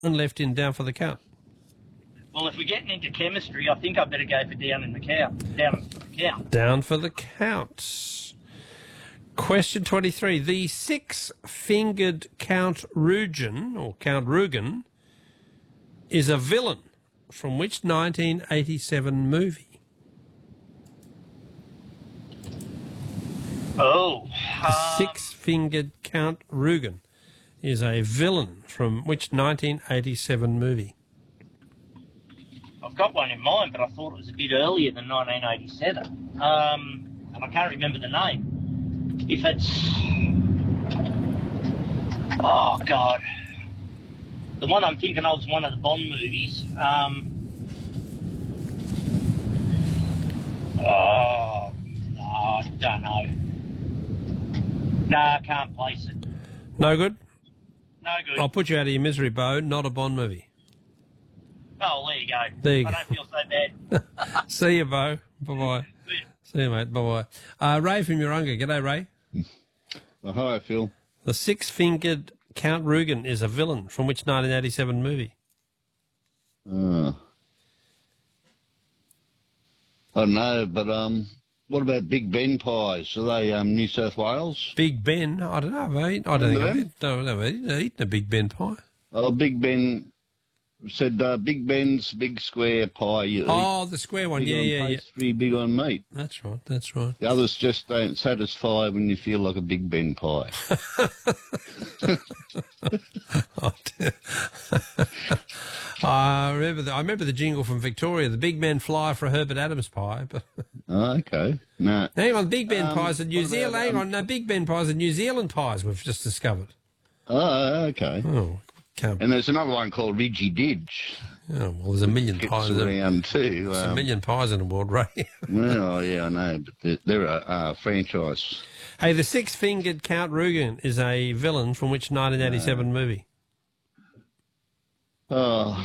and left in Down for the Count? Well, if we're getting into chemistry, I think I better go for Down in the Count. Down for the Count. Down for the Count. Question 23. The six-fingered Count Rugen, or Count Rugen, is a villain from which 1987 movie? Oh. The six-fingered Count Rugen is a villain from which 1987 movie? I've got one in mind, but I thought it was a bit earlier than 1987. And I can't remember the name. If it's... Oh, God. The one I'm thinking of is one of the Bond movies. Oh, no, I don't know. No, I can't place it. No good? No good. I'll put you out of your misery, Bo. Not a Bond movie. Oh, there you go. There you I go. don't feel so bad. See you, Bo. Bye-bye. See you, mate. Bye-bye. Ray from Urunga. G'day, Ray. Oh, hi, Phil. The six-fingered Count Rugen is a villain from which 1987 movie? I don't know, but what about Big Ben pies? Are they New South Wales? Big Ben? I don't know. I don't think I've eaten a Big Ben pie. Oh, Big Ben said Big Ben's big square pie. The square one. Big on pastry, big on meat. That's right. That's right. The others just don't satisfy when you feel like a Big Ben pie. Oh, dear. I remember the jingle from Victoria. The Big Men fly for a Herbert Adams pie. But oh, okay. No. Hang on, Big Ben pies are New Zealand. Hang on, no, Big Ben pies are New Zealand pies. We've just discovered. Oh, okay. Oh, can't. And there's another one called Ridgy Didge. Oh, well, there's a million pies. Around too. There's a million pies in the world, Ray. Well, yeah, I know, but they're a franchise. Hey, the six-fingered Count Rugen is a villain from which 1987 movie? Oh,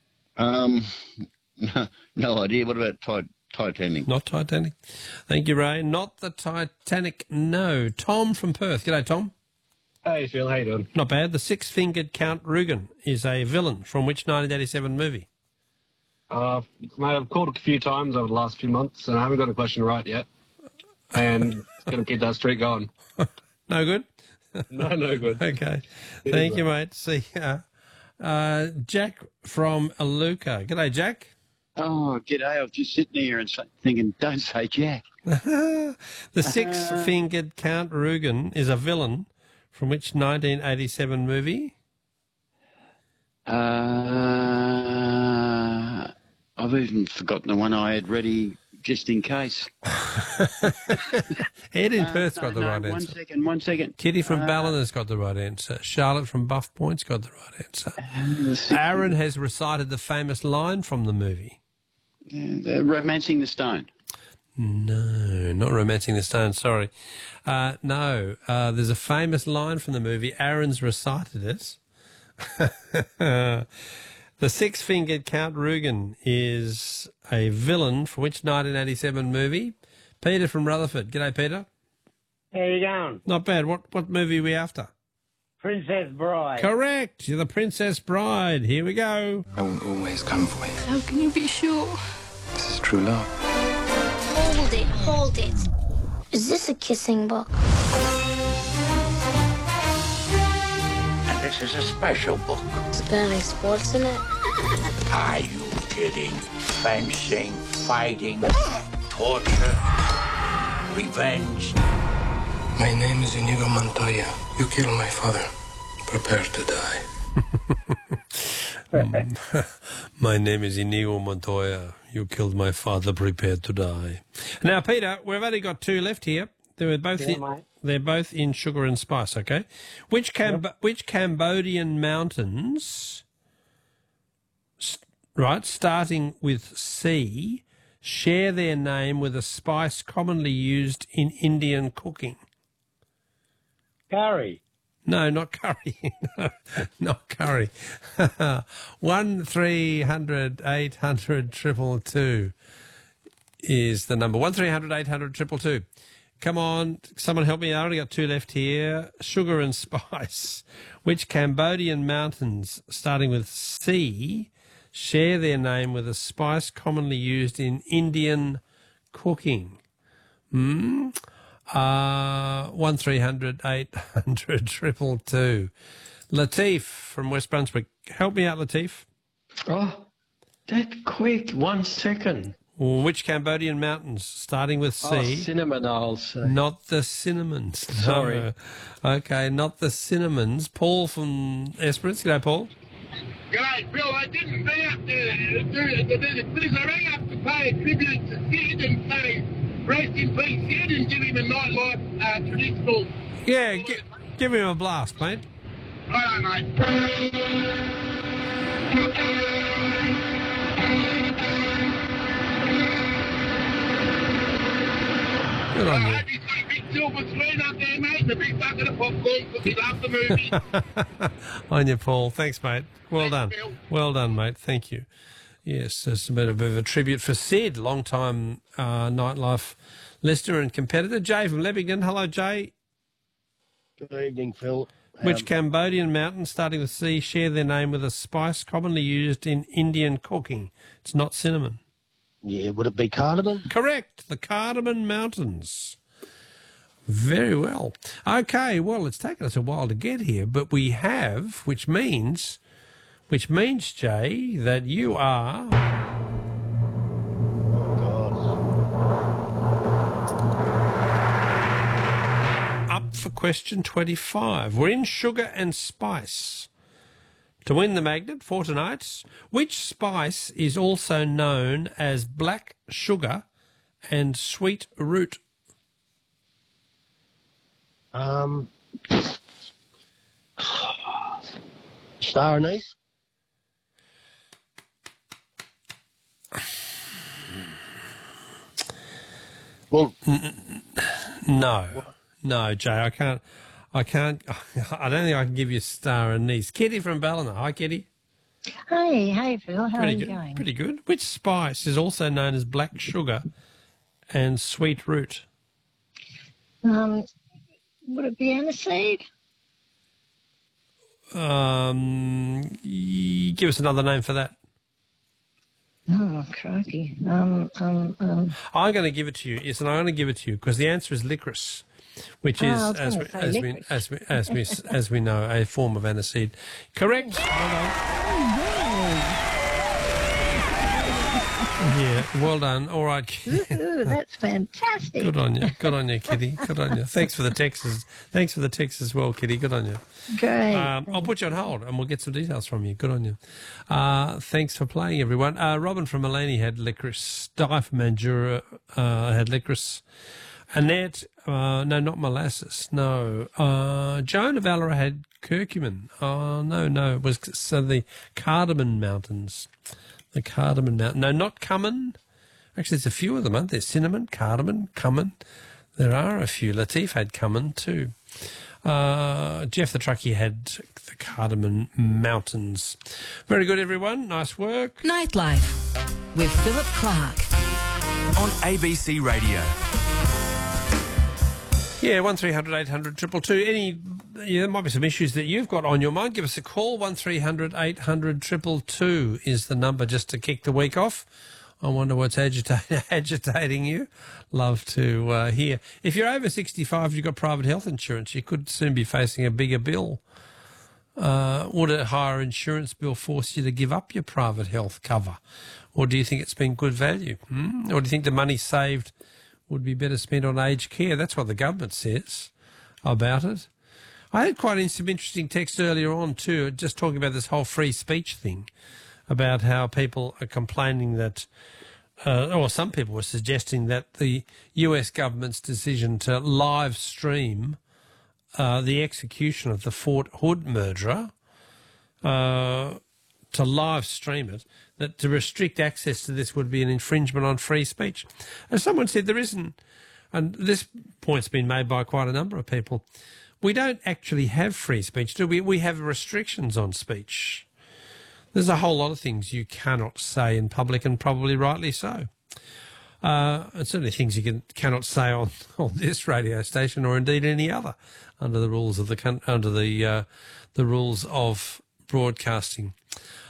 no idea. What about Titanic? Not Titanic. Thank you, Ray. Not the Titanic, no. Tom from Perth. G'day, Tom. Hey, Phil. How you doing? Not bad. The six-fingered Count Rugen is a villain from which 1987 movie? Mate, I've called a few times over the last few months, and I haven't got a question right yet. And going to keep that streak going. No good? No good. Okay. Thank you, mate. See ya. Jack from Aluka. G'day, Jack. Oh, g'day. I was just sitting here and thinking, don't say Jack. The six-fingered Count Rugen is a villain from which 1987 movie? I've even forgotten the one I had ready just in case. Ed in Perth's got the right answer. One second. Kitty from Ballinar's got the right answer. Charlotte from Buff Point's got the right answer. Aaron has recited the famous line from the movie. Romancing the Stone. No, not Romancing the Stone, sorry. No, there's a famous line from the movie. Aaron's recited it. The six-fingered Count Rugen is a villain for which 1987 movie? Peter from Rutherford. G'day, Peter. How you going? Not bad. What movie are we after? Princess Bride. Correct. You're the Princess Bride. Here we go. I won't always come for you. How can you be sure? This is true love. Hold it. Is this a kissing book? And this is a special book. Is there any sports in it? Are you kidding? Fencing, fighting, torture, revenge. My name is Inigo Montoya. You killed my father. Prepare to die. My name is Inigo Montoya. You killed my father. Prepare to die. Now, Peter, we've only got two left here. They're both in sugar and spice. Okay, which Cambodian mountains, starting with C, share their name with a spice commonly used in Indian cooking? Curry. No, not curry. No, not curry. 1-300-800-222 is the number. 1-300-800-222. Come on, someone help me. I only got 2 left here. Sugar and spice. Which Cambodian mountains, starting with C, share their name with a spice commonly used in Indian cooking? 1300 800 222. Latif from West Brunswick. Help me out, Latif. Oh, that quick. 1 second. Which Cambodian mountains, starting with C? Oh, cinnamon, I'll say. Not the cinnamons. Sorry. No. Okay, not the cinnamons. Paul from Esperance. G'day, Paul. G'day, Bill. I didn't ring up because I rang up to pay a tribute to Sid and say, rest in peace, Sid, and give him a nightlife traditional... Yeah, give him a blast, mate. Righto, mate. Good on you. I hope he's got a big silver screen up there, mate, and a big bucket of popcorn because he loves the movie. On you, Paul. Thanks, mate. Well done. Well done, mate. Thank you. Yes, it's a bit of a tribute for Sid, long-time nightlife listener and competitor. Jay from Leppington. Hello, Jay. Good evening, Phil. Which Cambodian mountains, starting with C, share their name with a spice commonly used in Indian cooking? It's not cinnamon. Yeah, would it be cardamom? Correct. The Cardamom Mountains. Very well. Okay, well, it's taken us a while to get here, but we have, which means, Jay, that you are... up for question 25. We're in sugar and spice. To win the magnet for tonight, which spice is also known as black sugar and sweet root? Star anise? Well, no, Jay, I can't. I don't think I can give you star anise. Kitty from Ballina. Hi, Kitty. Hey, Phil. How are you going? Pretty good. Which spice is also known as black sugar and sweet root? Would it be aniseed? Give us another name for that. Oh, crikey. I'm going to give it to you. Yes, and I'm going to give it to you because the answer is licorice, which is, as we know, a form of aniseed. Correct. Yeah, well done. All right. Ooh, that's fantastic. Good on you. Good on you, Kitty. Good on you. Thanks for the texts. Thanks for the text as well, Kitty. Good on you. Great. I'll put you on hold and we'll get some details from you. Good on you. Thanks for playing, everyone. Robin from Malini had licorice. Di from Mandurah had licorice. Annette, no, not molasses. No. Joan of Ballarat had curcumin. Oh, no. It was the Cardamom Mountains. The Cardamom Mountain. No, not cumin. Actually, there's a few of them, aren't there? Cinnamon, cardamom, cumin. There are a few. Latif had cumin too. Jeff the truckie had the Cardamom Mountains. Very good, everyone. Nice work. Nightlife with Philip Clark on ABC Radio. Yeah, 1300 800 222. There might be some issues that you've got on your mind. Give us a call. 1300 800 222 is the number just to kick the week off. I wonder what's agitating you. Love to hear. If you're over 65, you've got private health insurance, you could soon be facing a bigger bill. Would a higher insurance bill force you to give up your private health cover? Or do you think it's been good value? Or do you think the money saved would be better spent on aged care? That's what the government says about it. I had quite some interesting text earlier on too, just talking about this whole free speech thing, about how people are complaining that, or some people were suggesting that the US government's decision to live stream the execution of the Fort Hood murderer, to live stream it, that to restrict access to this would be an infringement on free speech. As someone said, there isn't, and this point's been made by quite a number of people, we don't actually have free speech, do we? We have restrictions on speech. There's a whole lot of things you cannot say in public, and probably rightly so. And certainly things you cannot say on this radio station or indeed any other under the rules of the rules of broadcasting.